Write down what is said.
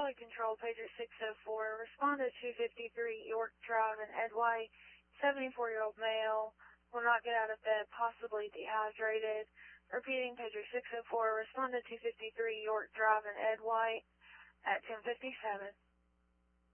Quality Control, pager 604. Respond to 253 York Drive in Ed White. 74-year-old male. Will not get out of bed, possibly dehydrated. Repeating, pager 604. Respond to 253 York Drive in Ed White at 10:57.